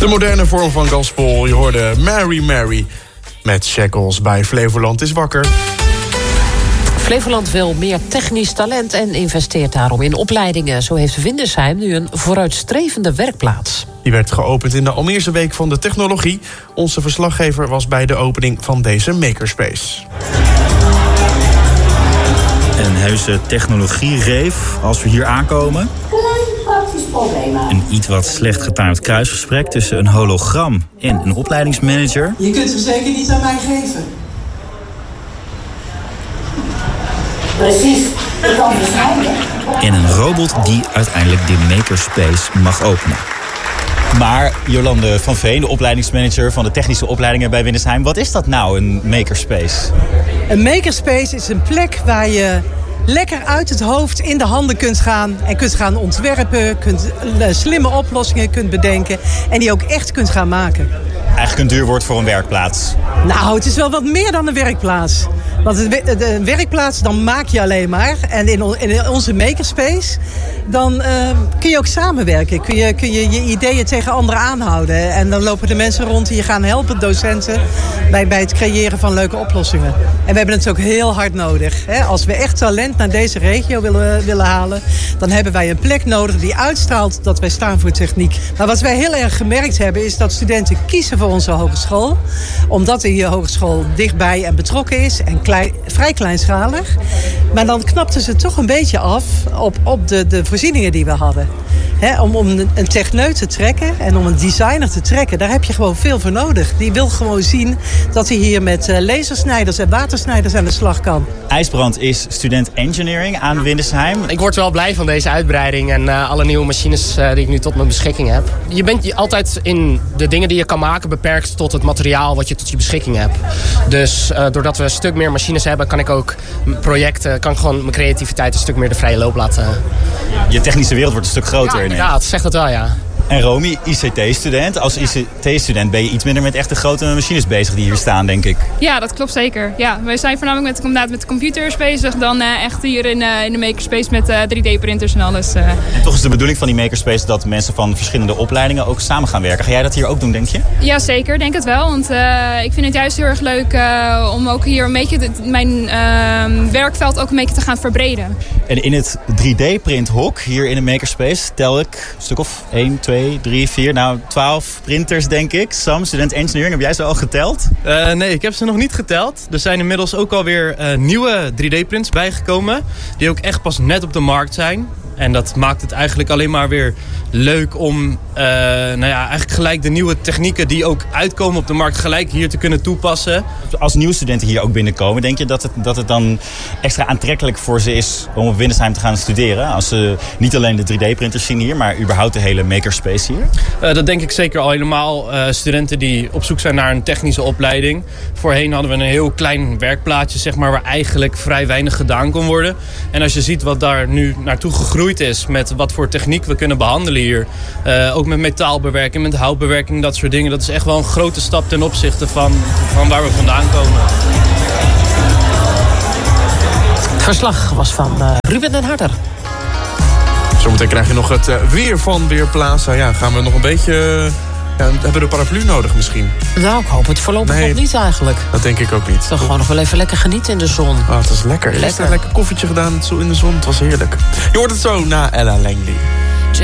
De moderne vorm van gospel. Je hoorde Mary Mary met Shackles bij Flevoland is wakker. Flevoland wil meer technisch talent en investeert daarom in opleidingen. Zo heeft Windesheim nu een vooruitstrevende werkplaats. Die werd geopend in de Almeerse Week van de Technologie. Onze verslaggever was bij de opening van deze makerspace. Een heuse technologie-reef als we hier aankomen. Een iets wat slecht getimed kruisgesprek tussen een hologram en een opleidingsmanager. Je kunt ze zeker niet aan mij geven. Precies, ik kan verschijnen. En een robot die uiteindelijk de makerspace mag openen. Maar Jolande van Veen, de opleidingsmanager van de technische opleidingen bij Windesheim. Wat is dat nou, een makerspace? Een makerspace is een plek waar je lekker uit het hoofd in de handen kunt gaan. En kunt gaan ontwerpen, kunt slimme oplossingen kunt bedenken. En die ook echt kunt gaan maken. Eigenlijk een duur woord voor een werkplaats. Nou, het is wel wat meer dan een werkplaats. Want een werkplaats, dan maak je alleen maar. En in onze makerspace, dan kun je ook samenwerken. Kun je ideeën tegen anderen aanhouden. En dan lopen de mensen rond die je gaan helpen, docenten, bij het creëren van leuke oplossingen. En we hebben het ook heel hard nodig. Hè? Als we echt talent naar deze regio willen halen, dan hebben wij een plek nodig die uitstraalt dat wij staan voor techniek. Maar wat wij heel erg gemerkt hebben, is dat studenten kiezen voor onze hogeschool. Omdat die hogeschool dichtbij en betrokken is en vrij kleinschalig. Maar dan knapten ze toch een beetje af op de voorzieningen die we hadden. Om een techneut te trekken en om een designer te trekken, daar heb je gewoon veel voor nodig. Die wil gewoon zien dat hij hier met lasersnijders en watersnijders aan de slag kan. IJsbrand is student engineering aan Windesheim. Ik word wel blij van deze uitbreiding en alle nieuwe machines die ik nu tot mijn beschikking heb. Je bent altijd in de dingen die je kan maken beperkt tot het materiaal wat je tot je beschikking hebt. Dus doordat we een stuk meer machines hebben, kan ik ook projecten, kan ik gewoon mijn creativiteit een stuk meer de vrije loop laten. Je technische wereld wordt een stuk groter. Ja, het zegt het wel, ja. En Romy, ICT-student. Als ICT-student ben je iets minder met echte grote machines bezig die hier staan, denk ik. Ja, dat klopt zeker. Ja, wij zijn voornamelijk met de computers bezig dan echt hier in de makerspace met 3D-printers en alles. En toch is de bedoeling van die makerspace dat mensen van verschillende opleidingen ook samen gaan werken. Ga jij dat hier ook doen, denk je? Ja, zeker. Denk het wel. Want ik vind het juist heel erg leuk om ook hier een beetje mijn werkveld ook een beetje te gaan verbreden. En in het 3D-printhok hier in de makerspace tel ik een stuk of 1, 2, 3, 4, 12 printers, denk ik. Sam, student engineering, heb jij ze al geteld? Nee, ik heb ze nog niet geteld. Er zijn inmiddels ook alweer nieuwe 3D-prints bijgekomen, die ook echt pas net op de markt zijn. En dat maakt het eigenlijk alleen maar weer leuk om eigenlijk gelijk de nieuwe technieken die ook uitkomen op de markt gelijk hier te kunnen toepassen. Als nieuwe studenten hier ook binnenkomen, denk je dat het dan extra aantrekkelijk voor ze is om op Windesheim te gaan studeren? Als ze niet alleen de 3D-printers zien hier, maar überhaupt de hele makerspace hier? Dat denk ik zeker al helemaal. Studenten die op zoek zijn naar een technische opleiding. Voorheen hadden we een heel klein werkplaatje, zeg maar, waar eigenlijk vrij weinig gedaan kon worden. En als je ziet wat daar nu naartoe gegroeid is, met wat voor techniek we kunnen behandelen hier. Ook met metaalbewerking, met houtbewerking, dat soort dingen. Dat is echt wel een grote stap ten opzichte van waar we vandaan komen. Het verslag was van Ruben den Harder. Zometeen krijg je nog het weer van Weerplaza. Ja, gaan we nog een beetje... hebben we de paraplu nodig misschien? Nou, ik hoop het voorlopig nog niet eigenlijk. Dat denk ik ook niet. Toch gewoon nog wel even lekker genieten in de zon. Oh, het was lekker. Lekker koffietje gedaan in de zon. Het was heerlijk. Je hoort het zo na Ella Langley.